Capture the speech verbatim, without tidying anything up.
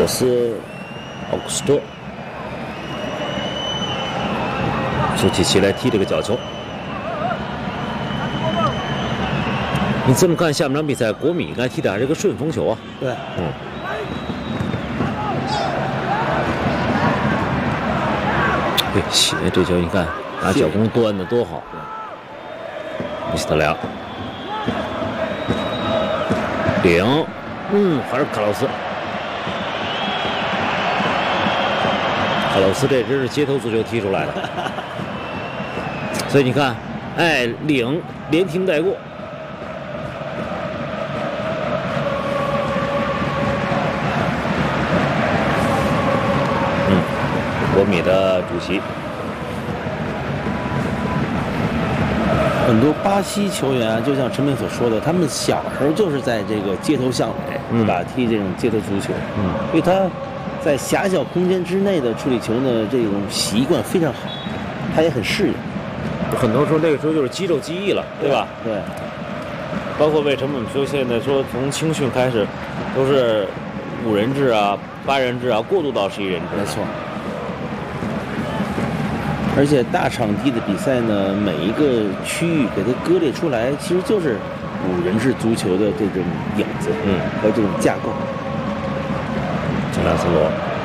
洛斯·奥古斯托苏契奇来踢这个角球。你这么看，下半场比赛国米应该踢的还是个顺风球啊。 对， 嗯。对，血这球你看，拿脚弓端的多好。米斯特良，顶，嗯，还是卡洛斯。卡洛斯这真是街头足球踢出来的。所以你看，哎，领连停带过。嗯，国米的主席。 很多巴西球员啊，就像陈明所说的，他们小时候就是在这个街头巷尾， 嗯， 对吧？踢这种街头足球， 嗯， 因为他在狭小空间之内的处理球的这种习惯非常好，他也很适应。 很多时候那个时候就是肌肉记忆了，对吧？ 对。 包括为什么我们说现在说从青训开始都是五人制啊、八人制啊，过渡到十一人制。 没错。而且大场地的比赛呢，每一个区域给它割裂出来，其实就是五人制足球的这种影子， 嗯， 和这种架构。 加拉斯罗。